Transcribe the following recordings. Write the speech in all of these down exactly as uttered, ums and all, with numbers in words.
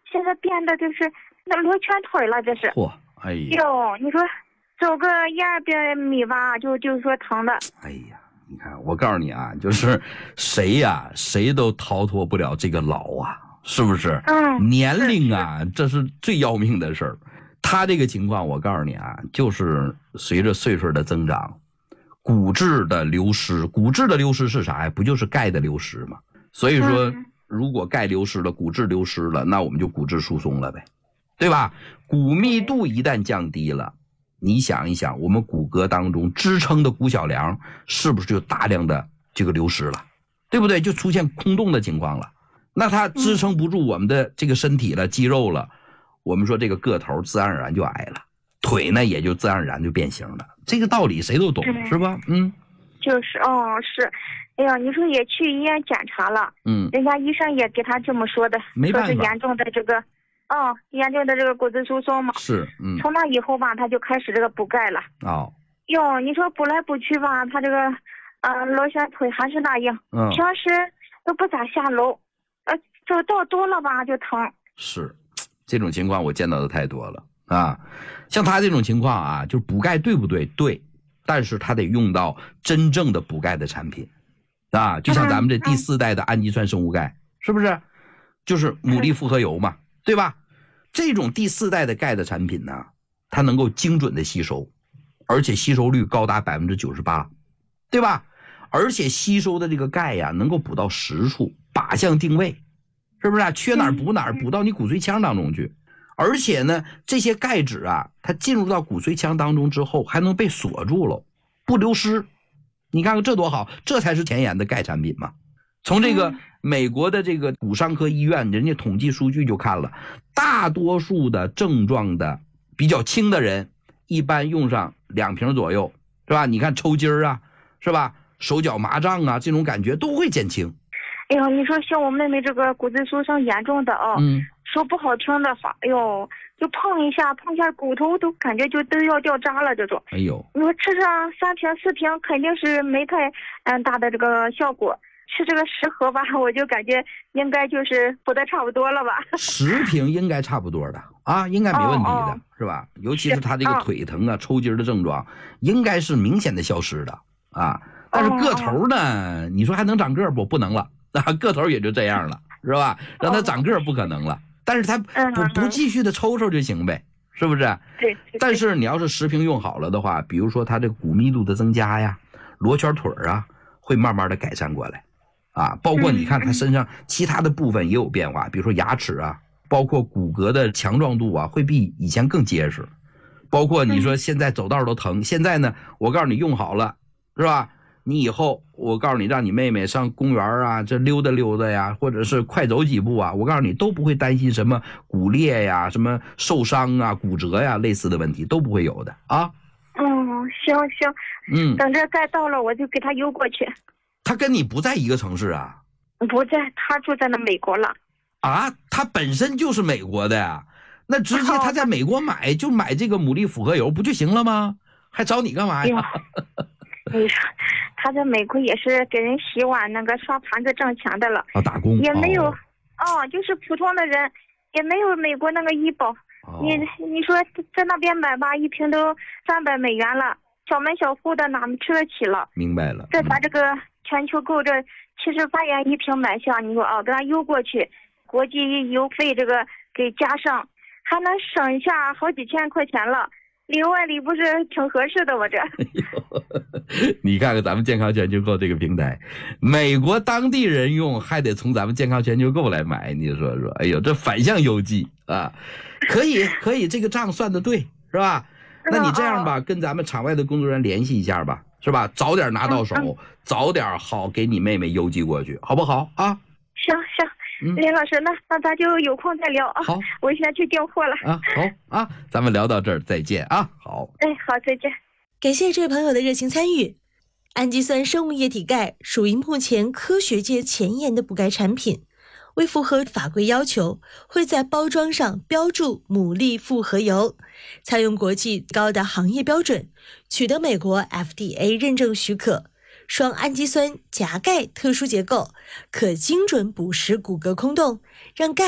现在变得就是那罗圈腿了，这是。 嚯，哎呀， 哟，你说走个一二百米吧，就就是说疼的。 哎呀，你看，我告诉你啊，就是谁呀、啊，谁都逃脱不了这个老啊，是不是？ 嗯， 年龄啊，这是最要命的事儿。他这个情况，我告诉你啊，就是随着岁数的增长，骨质的流失，骨质的流失是啥呀？不就是钙的流失吗？所以说，如果钙流失了，骨质流失了，那我们就骨质疏松了呗，对吧？骨密度一旦降低了，你想一想，我们骨骼当中支撑的骨小梁是不是就大量的这个流失了，对不对？就出现空洞的情况了。那它支撑不住我们的这个身体了，肌肉了，我们说这个个头自然而然就矮了，腿呢也就自然而然就变形了。这个道理谁都懂，是吧？嗯， 就是哦，是，哎呀，你说也去医院检查了， 嗯， 人家医生也给他这么说的， 没办法， 说是严重的这个，哦，严重的这个骨质疏松嘛。 是，嗯， 从那以后吧，他就开始这个补钙了。 哦， 哟，你说补来补去吧，他这个，呃，螺旋腿还是那样， 嗯， 平时都不咋下楼，呃，走道多了吧就疼。 是，这种情况我见到的太多了啊。像他这种情况啊，就是补钙对不对？对，但是他得用到真正的补钙的产品啊，就像咱们这第四代的氨基酸生物钙，是不是？就是牡蛎复合油嘛，对吧？这种第四代的钙的产品呢，它能够精准的吸收，而且吸收率高达百分之九十八，对吧？而且吸收的这个钙呀，能够补到实处，靶向定位，是不是啊？缺哪儿补哪儿，补到你骨髓腔当中去。而且呢，这些钙质啊，它进入到骨髓腔当中之后，还能被锁住了，不流失。你看看这多好，这才是前沿的钙产品嘛。从这个美国的这个骨伤科医院，人家统计数据就看了，大多数的症状的比较轻的人，一般用上两瓶左右，是吧？你看抽筋儿啊，是吧？手脚麻胀啊，这种感觉都会减轻。 哎呦，你说像我妹妹这个骨质疏松严重的哦， 嗯，说不好听的话，哎呦，就碰一下碰一下骨头都感觉就都要掉渣了这种。 哎呦， 你说吃上三瓶四瓶肯定是没太嗯大的这个效果，吃这个十盒吧，我就感觉应该就是补的差不多了吧。 十瓶应该差不多的啊，应该没问题的，哦哦是吧？尤其是他这个腿疼啊、抽筋的症状，应该是明显的消失的啊。但是个头呢，哦哦你说还能长个不？不能了。那个头也就这样了，是吧？让他长个不可能了，但是他不不继续的抽抽就行呗，是不是？ 对。 但是你要是十瓶用好了的话，比如说他这个骨密度的增加呀，罗圈腿啊，会慢慢的改善过来，啊，包括你看他身上其他的部分也有变化，比如说牙齿啊，包括骨骼的强壮度啊，会比以前更结实。包括你说现在走道都疼，现在呢，我告诉你用好了，是吧？你以后我告诉你，让你妹妹上公园啊，这溜达溜达呀，或者是快走几步啊，我告诉你都不会担心什么骨裂呀、什么受伤啊、骨折呀类似的问题都不会有的啊。 嗯，行行，嗯，等着再到了我就给他邮过去。 他跟你不在一个城市啊？ 不在，他住在那美国了。 啊，他本身就是美国的呀，那直接他在美国买就买这个牡蛎复合油不就行了吗？还找你干嘛呀？ 你说他在美国也是给人洗碗那个刷盘子挣钱的了啊，打工也没有哦， 哦就是普通的人，也没有美国那个医保。 哦、 你你说在那边买吧，一瓶都三百美元了，小门小户的哪吃得起了？ 明白了。 这咱这个全球购这七十八元一瓶买下，你说啊，给他邮过去，国际邮费这个给加上，还能省下好几千块钱了。里外里不是挺合适的吗？这， 你看看咱们健康全球购这个平台，美国当地人用还得从咱们健康全球购来买，你说说，哎呦，这反向邮寄啊，可以可以，这个账算得对，是吧？那你这样吧，跟咱们场外的工作人员联系一下吧，是吧？早点拿到手，早点好给你妹妹邮寄过去，好不好啊？ 行行。嗯、林老师，那那咱就有空再聊啊。 好， 我现在去调货了啊。好啊，咱们聊到这儿，再见啊。好， 哎，好，再见。 感谢这位朋友的热情参与。氨基酸生物液体钙属于目前科学界前沿的补钙产品，为符合法规要求，会在包装上标注牡蛎复合油，采用国际高的行业标准，取得美国 F D A 认证许可。双氨基酸夹钙特殊结构，可精准捕食骨骼空洞，让钙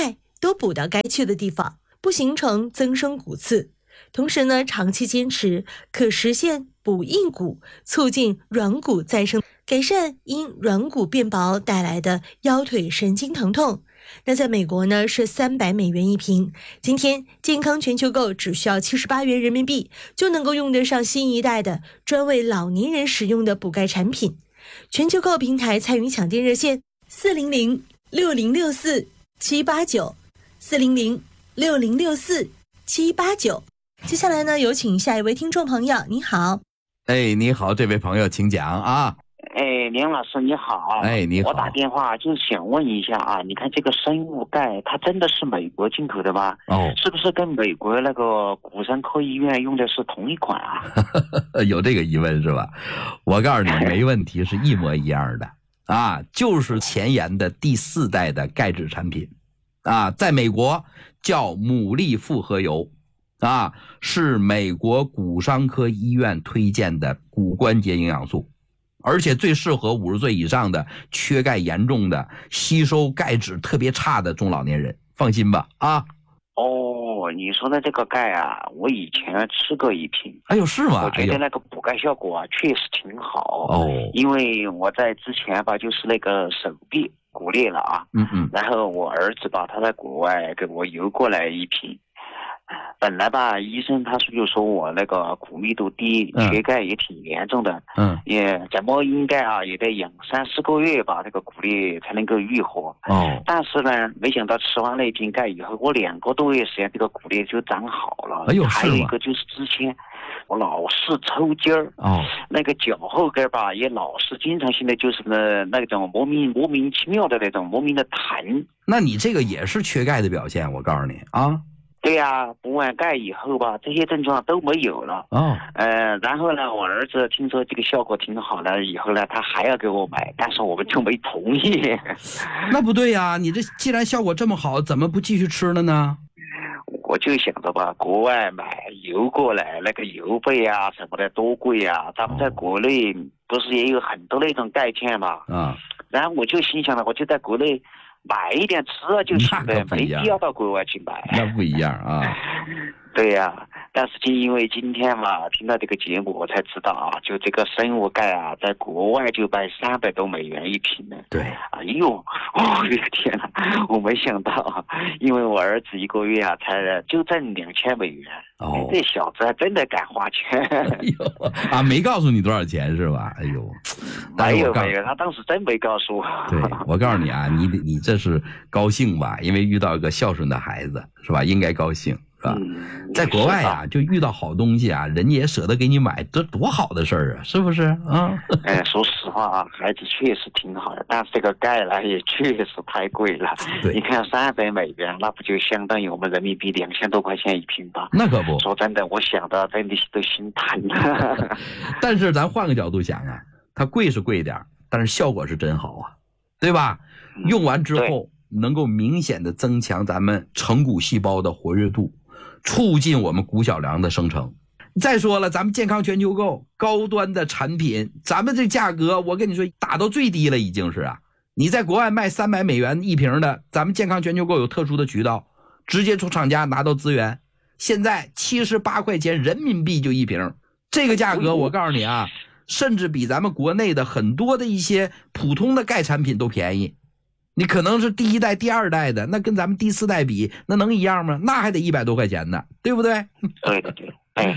都补到该去的地方，不形成增生骨刺。同时呢，长期坚持可实现补硬骨，促进软骨再生，改善因软骨变薄带来的腰腿神经疼痛。那在美国呢是三百美元一瓶，今天健康全球购只需要七十八元人民币，就能够用得上新一代的专为老年人使用的补钙产品。全球购平台参与抢店热线四零零六零六四七八九四零零六零六四七八九。接下来呢，有请下一位听众朋友，你好。 哎，你好，这位朋友，请讲啊。 哎，梁老师你好。 哎，你好。 我打电话就是想问一下啊，你看这个生物钙，它真的是美国进口的吗？ 哦， 是不是跟美国那个骨伤科医院用的是同一款啊？ 有这个疑问是吧？我告诉你，没问题，是一模一样的啊，就是前沿的第四代的钙质产品啊，在美国叫牡蛎复合油。啊，是美国骨伤科医院推荐的骨关节营养素，而且最适合五十岁以上的缺钙严重的、吸收钙质特别差的中老年人，放心吧啊。 哦，你说的这个钙啊，我以前吃过一瓶。 哎呦，是吗？ 我觉得那个补钙效果啊，确实挺好。 哦， 因为我在之前吧，就是那个手臂骨裂了啊。 嗯嗯。 然后我儿子吧，他在国外给我邮过来一瓶。本来吧，医生他是就说我那个骨密度低，缺钙也挺严重的， 嗯， 也怎么应该啊，也得养三四个月吧，这个骨裂才能够愈合。 哦， 但是呢，没想到吃完那瓶钙以后，我两个多月时间，这个骨裂就长好了。 哎呦， 还有一个就是之前我老是抽筋儿， 哦， 那个脚后跟吧，也老是经常性的就是呢那种莫名莫名其妙的那种莫名的疼。 那你这个也是缺钙的表现，我告诉你啊。 对呀、啊，补完钙以后吧，这些症状都没有了。 哦， 呃，然后呢，我儿子听说这个效果挺好的，以后呢，他还要给我买，但是我们就没同意。 那不对呀、啊，你这既然效果这么好，怎么不继续吃了呢？ 我就想着吧，国外买邮过来，那个邮费啊什么的多贵啊，咱们在国内不是也有很多那种钙片嘛？ 啊， 然后我就心想了，我就在国内买一点吃了就行了，没必要到国外去买。 那不一样啊。 对呀、啊，但是就因为今天嘛，听到这个节目，我才知道啊，就这个生物钙啊，在国外就卖三百多美元一瓶呢。 对， 哎呦，哦，我的天哪，我没想到啊，因为我儿子一个月啊，才就挣两千美元。 哦， 这小子还真的敢花钱。 哎呦啊，没告诉你多少钱是吧？哎呦， 没有没有，他当时真没告诉我。 对，我告诉你啊，你你这是高兴吧？因为遇到一个孝顺的孩子是吧？应该高兴。啊，在国外啊，就遇到好东西啊，人家也舍得给你买，这多好的事儿啊，是不是啊？ 哎，说实话啊，孩子确实挺好的，但是这个钙呢也确实太贵了。 对， 你看三百美元，那不就相当于我们人民币两千多块钱一瓶吧？ 那可不。 说真的，我想到真的是都心疼了。 但是咱换个角度想啊，它贵是贵点，但是效果是真好啊，对吧？嗯、用完之后能够明显的增强咱们成骨细胞的活跃度。促进我们骨小梁的生成。再说了，咱们健康全球购高端的产品，咱们这价格，我跟你说打到最低了，已经是啊。你在国外卖三百美元一瓶的，咱们健康全球购有特殊的渠道，直接从厂家拿到资源。现在七十八块钱人民币就一瓶，这个价格我告诉你啊，甚至比咱们国内的很多的一些普通的钙产品都便宜。你可能是第一代、第二代的，那跟咱们第四代比，那能一样吗？那还得一百多块钱呢，对不对？ 对对对，哎，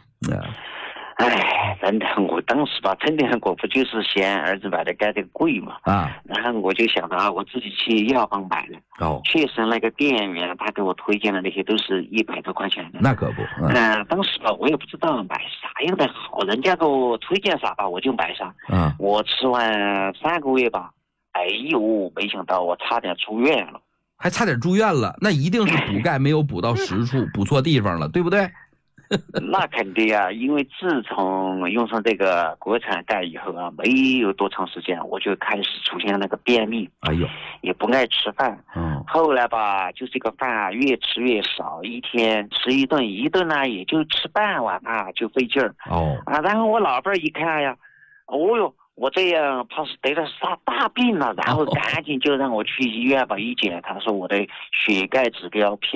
哎，真的，我当时吧，真的我不就是嫌儿子买的钙这个贵嘛，啊，然后我就想到啊，我自己去药房买的，哦，确实那个店员他给我推荐的那些都是一百多块钱的， 那可不， 嗯、呃，当时吧，我也不知道买啥样的好，人家给我推荐啥吧，我就买啥，嗯，我吃完三个月吧。哎呦，没想到我差点住院了， 还差点住院了，那一定是补钙没有补到实处，补错地方了，对不对？ 那肯定啊，因为自从用上这个国产钙以后啊，没有多长时间，我就开始出现那个便秘， 哎呦， 也不爱吃饭，嗯，后来吧，就这个饭啊越吃越少，一天吃一顿，一顿呢也就吃半碗啊，就费劲儿，哦，啊，然后我老伴儿一看呀，哦哟。 我这样怕是得了啥大病了，然后赶紧就让我去医院吧。一检，他说我的血钙指标偏